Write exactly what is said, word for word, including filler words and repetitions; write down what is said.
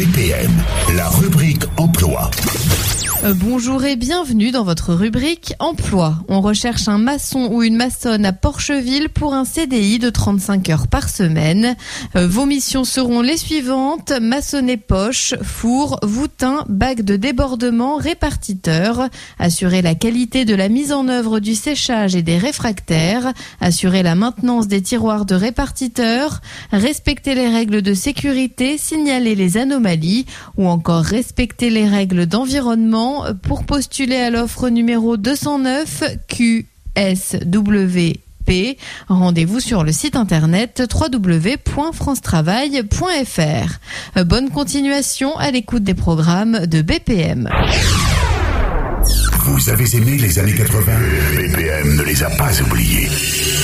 B P M, la rubrique emploi. Euh, bonjour et bienvenue dans votre rubrique emploi. On recherche un maçon ou une maçonne à Porcheville pour un C D I de trente-cinq heures par semaine. Euh, vos missions seront les suivantes: maçonner poche, four, voûtin, bac de débordement, répartiteur, assurer la qualité de la mise en œuvre du séchage et des réfractaires, assurer la maintenance des tiroirs de répartiteur, respecter les règles de sécurité, signaler les anomalies ou encore respecter les règles d'environnement. Pour postuler à l'offre numéro deux cent neuf Q S W P, rendez-vous sur le site internet w w w point france travail point f r. Bonne continuation à l'écoute des programmes de B P M. Vous avez aimé les années quatre-vingts? B P M ne les a pas oubliés.